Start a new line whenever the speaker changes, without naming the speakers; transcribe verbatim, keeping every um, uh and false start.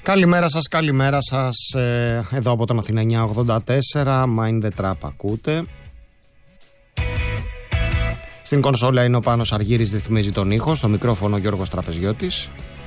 Καλημέρα σας, καλημέρα σας. Ε, εδώ από τον Αθήνα εννιακόσια ογδόντα τέσσερα, Mind the Trap ακούτε. Στην κονσόλα είναι ο Πάνος Αργύρης, ρυθμίζει τον ήχο. Στο μικρόφωνο ο Γιώργος Τραπεζιώτης.